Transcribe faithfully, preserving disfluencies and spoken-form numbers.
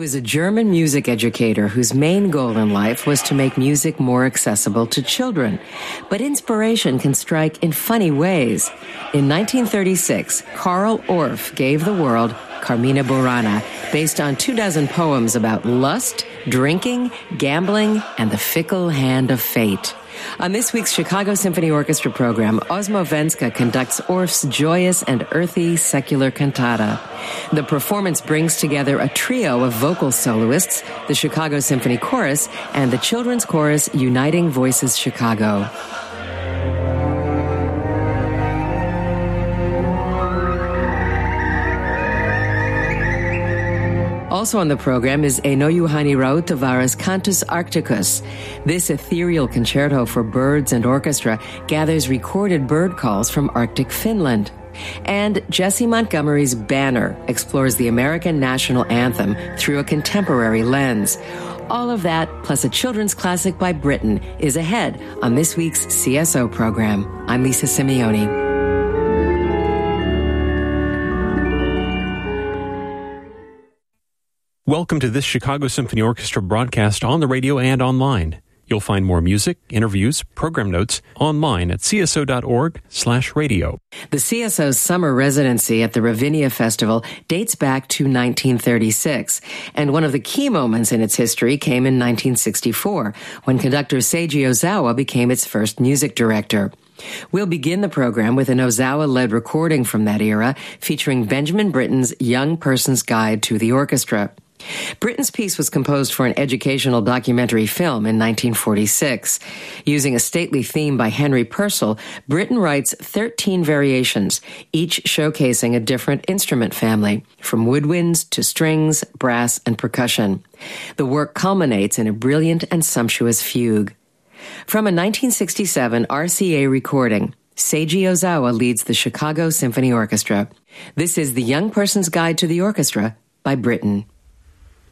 was a German music educator whose main goal in life was to make music more accessible to children. But inspiration can strike in funny ways. In nineteen thirty-six, Carl Orff gave the world Carmina Burana, based on two dozen poems about lust, drinking, gambling, and the fickle hand of fate. On this week's Chicago Symphony Orchestra program, Osmo Venska conducts Orff's joyous and earthy secular cantata. The performance brings together a trio of vocal soloists, the Chicago Symphony Chorus, and the children's chorus Uniting Voices Chicago. Also on the program is Eino Juhani Rautavaara's Cantus Arcticus. This ethereal concerto for birds and orchestra gathers recorded bird calls from Arctic Finland. And Jesse Montgomery's Banner explores the American national anthem through a contemporary lens. All of that, plus a children's classic by Britten, is ahead on this week's C S O program. I'm Lisa Simeone. Welcome to this Chicago Symphony Orchestra broadcast on the radio and online. You'll find more music, interviews, program notes online at c s o dot org slash radio. The C S O's summer residency at the Ravinia Festival dates back to nineteen thirty-six, and one of the key moments in its history came in nineteen sixty-four, when conductor Seiji Ozawa became its first music director. We'll begin the program with an Ozawa-led recording from that era, featuring Benjamin Britten's Young Person's Guide to the Orchestra. Britten's piece was composed for an educational documentary film in nineteen forty-six. Using a stately theme by Henry Purcell, Britten writes thirteen variations, each showcasing a different instrument family, from woodwinds to strings, brass, and percussion. The work culminates in a brilliant and sumptuous fugue. From a nineteen sixty-seven R C A recording, Seiji Ozawa leads the Chicago Symphony Orchestra. This is The Young Person's Guide to the Orchestra by Britten.